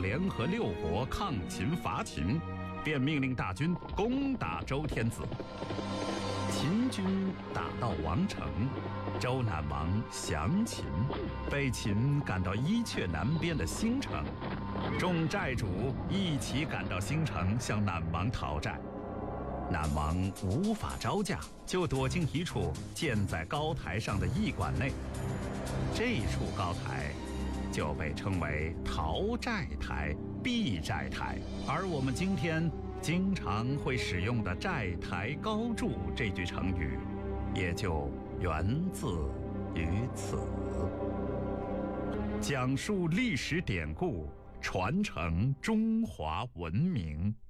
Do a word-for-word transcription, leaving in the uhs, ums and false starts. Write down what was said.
联合六国抗秦伐秦，便命令大军攻打周天子。秦军打到王城，周赧王降秦，被秦赶到伊阙南边的新城，众寨主一起赶到新城向赧王讨债。赧王无法招架，就躲进一处建在高台上的驿馆内。这处高台就被称为讨债台、避债台，而我们今天经常会使用的债台高筑这句成语，也就源自于此。讲述历史典故，传承中华文明。